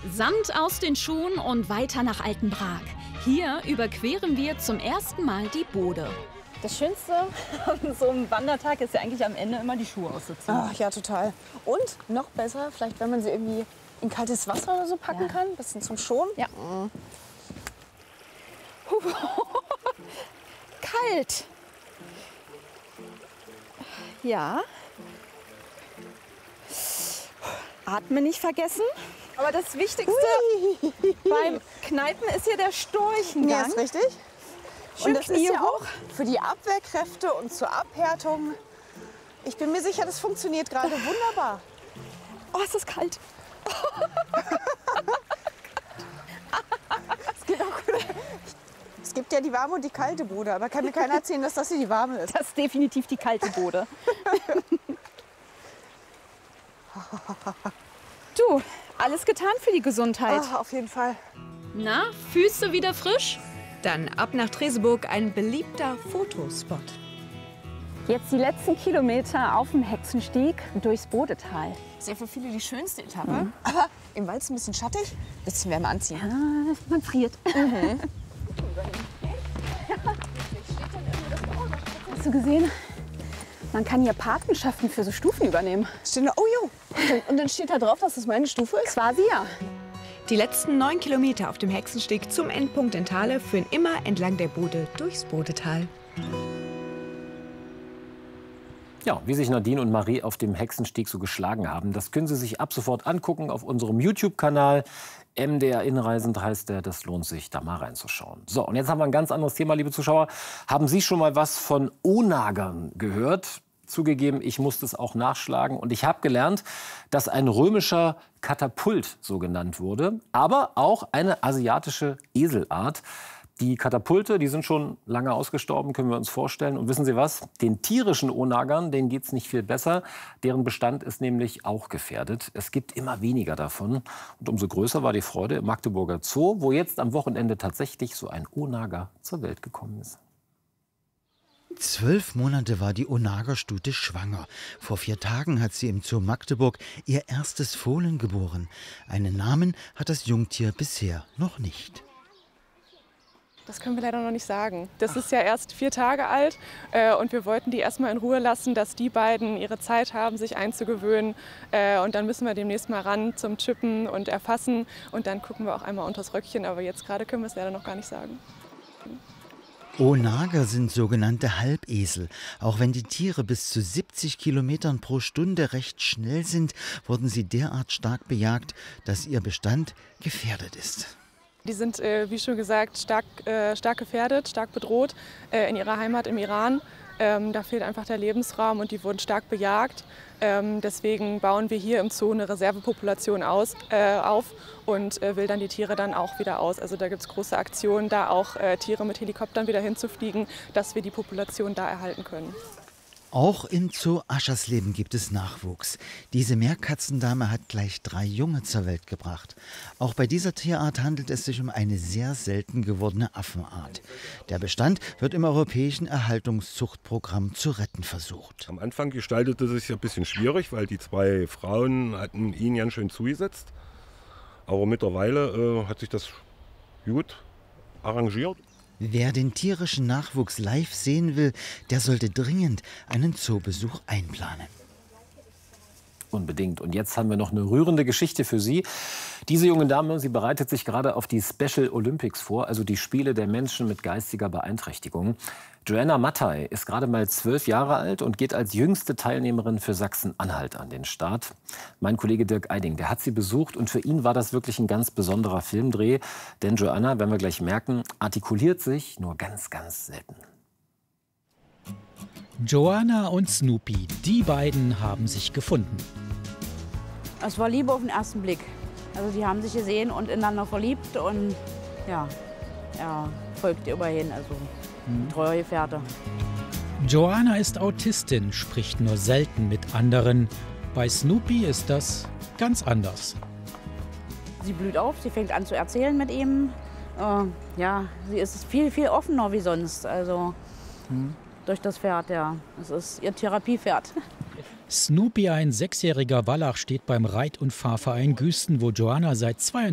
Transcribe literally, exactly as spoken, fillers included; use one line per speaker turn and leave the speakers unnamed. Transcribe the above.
Sand aus den Schuhen und weiter nach Altenbrak. Hier überqueren wir zum ersten Mal die Bode.
Das Schönste an so einem Wandertag ist ja eigentlich am Ende immer die Schuhe auszuziehen.
Ach, ja, total. Und noch besser, vielleicht wenn man sie irgendwie in kaltes Wasser oder so packen ja. kann, ein bisschen zum Schonen.
Ja.
Mhm.
Kalt. Ja. Atmen nicht vergessen. Aber das Wichtigste Ui. beim Kneipen ist hier der Storchengang.
Ja, ist richtig.
Schön
und das
Knie
ist ja
hoch.
auch für die Abwehrkräfte und zur Abhärtung. Ich bin mir sicher, das funktioniert gerade wunderbar.
Oh, ist das kalt.
Es geht auch gut. Es gibt ja die warme und die kalte Bude, aber kann mir keiner erzählen, dass das hier die warme ist.
Das ist definitiv die kalte Bode. Du, alles getan für die Gesundheit.
Ach, auf jeden Fall.
Na, Füße wieder frisch?
Dann ab nach Treseburg, ein beliebter Fotospot.
Jetzt die letzten Kilometer auf dem Hexensteg durchs Bodetal.
Das ist ja für viele die schönste Etappe. Mhm. Aber im Wald ist ein bisschen schattig. Bisschen wärmer anziehen.
Ja, man friert.
Mhm.
Hast du gesehen? Man kann hier Patenschaften für so Stufen übernehmen.
Steht da, oh jo. Und dann, und dann steht da drauf, dass das meine Stufe ist?
Quasi ja.
Die letzten neun Kilometer auf dem Hexensteg zum Endpunkt in Thale führen immer entlang der Bode durchs Bodetal.
Ja, wie sich Nadine und Marie auf dem Hexensteg so geschlagen haben, das können Sie sich ab sofort angucken auf unserem YouTube-Kanal. M D R Innenreisend heißt der, das lohnt sich, da mal reinzuschauen. So, und jetzt haben wir ein ganz anderes Thema, liebe Zuschauer. Haben Sie schon mal was von Onagern gehört? Zugegeben, ich musste es auch nachschlagen. Und ich habe gelernt, dass ein römischer Katapult so genannt wurde, aber auch eine asiatische Eselart. Die Katapulte, die sind schon lange ausgestorben, können wir uns vorstellen. Und wissen Sie was? Den tierischen Onagern, denen geht es nicht viel besser. Deren Bestand ist nämlich auch gefährdet. Es gibt immer weniger davon. Und umso größer war die Freude im Magdeburger Zoo, wo jetzt am Wochenende tatsächlich so ein Onager zur Welt gekommen ist.
Zwölf Monate war die Onagerstute schwanger. Vor vier Tagen hat sie im Zoo Magdeburg ihr erstes Fohlen geboren. Einen Namen hat das Jungtier bisher noch nicht.
Das können wir leider noch nicht sagen. Das Ach. ist ja erst vier Tage alt äh, und wir wollten die erstmal in Ruhe lassen, dass die beiden ihre Zeit haben, sich einzugewöhnen. Äh, und dann müssen wir demnächst mal ran zum Chippen und Erfassen und dann gucken wir auch einmal unters Röckchen. Aber jetzt gerade können wir es leider noch gar nicht sagen.
Onager sind sogenannte Halbesel. Auch wenn die Tiere bis zu siebzig Kilometern pro Stunde recht schnell sind, wurden sie derart stark bejagt, dass ihr Bestand gefährdet ist.
Die sind, äh, wie schon gesagt, stark, äh, stark gefährdet, stark bedroht äh, in ihrer Heimat im Iran. Ähm, da fehlt einfach der Lebensraum und die wurden stark bejagt. Ähm, deswegen bauen wir hier im Zoo eine Reservepopulation aus, äh, auf und äh, wildern die Tiere dann auch wieder aus. Also da gibt es große Aktionen, da auch äh, Tiere mit Helikoptern wieder hinzufliegen, dass wir die Population da erhalten können.
Auch im Zoo Aschersleben gibt es Nachwuchs. Diese Meerkatzendame hat gleich drei Junge zur Welt gebracht. Auch bei dieser Tierart handelt es sich um eine sehr selten gewordene Affenart. Der Bestand wird im europäischen Erhaltungszuchtprogramm zu retten versucht.
Am Anfang gestaltete es sich ein bisschen schwierig, weil die zwei Frauen hatten ihn ganz schön zugesetzt. Aber mittlerweile äh, hat sich das gut arrangiert.
Wer den tierischen Nachwuchs live sehen will, der sollte dringend einen Zoobesuch einplanen.
Unbedingt. Und jetzt haben wir noch eine rührende Geschichte für Sie. Diese junge Dame, sie bereitet sich gerade auf die Special Olympics vor, also die Spiele der Menschen mit geistiger Beeinträchtigung. Joanna Mattei ist gerade mal zwölf Jahre alt und geht als jüngste Teilnehmerin für Sachsen-Anhalt an den Start. Mein Kollege Dirk Eiding, der hat sie besucht und für ihn war das wirklich ein ganz besonderer Filmdreh. Denn Joanna, werden wir gleich merken, artikuliert sich nur ganz, ganz selten.
Joanna und Snoopy, die beiden haben sich gefunden.
Es war Liebe auf den ersten Blick. Also die haben sich gesehen und ineinander verliebt und ja, er folgt ihr immerhin, also ein treuer Gefährte.
Joanna ist Autistin, spricht nur selten mit anderen. Bei Snoopy ist das ganz anders.
Sie blüht auf, sie fängt an zu erzählen mit ihm. Äh, ja, sie ist viel, viel offener wie sonst. Also hm. durch das Pferd, ja. Es ist ihr Therapiepferd.
Snoopy, ein sechsjähriger Wallach, steht beim Reit- und Fahrverein Güsten, wo Joanna seit zwei